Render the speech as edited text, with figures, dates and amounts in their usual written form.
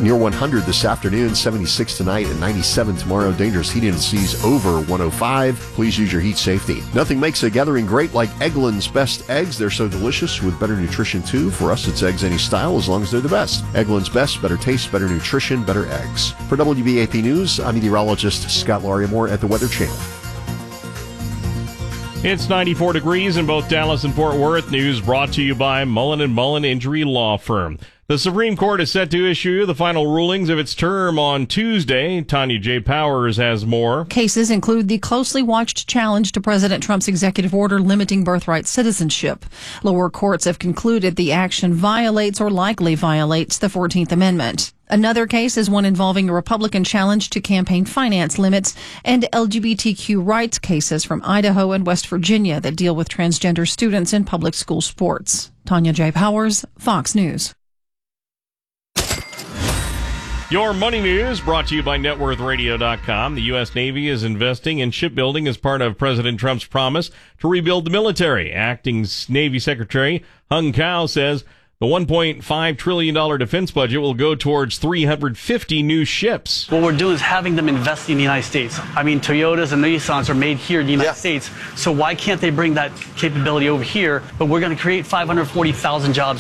near 100 this afternoon, 76 tonight, and 97 tomorrow. Dangerous heat indices over 105. Please use your heat safety. Nothing makes a gathering great like Eggland's Best Eggs. They're so delicious with better nutrition, too. For us, it's eggs any style as long as they're the best. Eggland's Best, better taste, better nutrition, better eggs. For WBAP News, I'm meteorologist Scott Lauriamore at the Weather Channel. It's 94 degrees in both Dallas and Fort Worth. News brought to you by Mullen & Mullen Injury Law Firm. The Supreme Court is set to issue the final rulings of its term on Tuesday. Tanya J. Powers has more. Cases include the closely watched challenge to President Trump's executive order limiting birthright citizenship. Lower courts have concluded the action violates or likely violates the 14th Amendment. Another case is one involving a Republican challenge to campaign finance limits and LGBTQ rights cases from Idaho and West Virginia that deal with transgender students in public school sports. Tanya J. Powers, Fox News. Your money news brought to you by NetWorthRadio.com. The U.S. Navy is investing in shipbuilding as part of President Trump's promise to rebuild the military. Acting Navy Secretary Hung Cao says the $1.5 trillion defense budget will go towards 350 new ships. What we're doing is having them invest in the United States. I mean, Toyotas and Nissans are made here in the United States, so why can't they bring that capability over here? But we're going to create 540,000 jobs